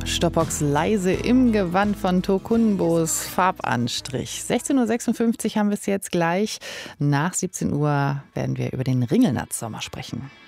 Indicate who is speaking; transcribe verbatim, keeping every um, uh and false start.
Speaker 1: Stoppox leise im Gewand von Tokunbohs Farbanstrich. sechzehn Uhr sechsundfünfzig haben wir es jetzt gleich. Nach siebzehn Uhr werden wir über den Ringelnatz-Sommer sprechen.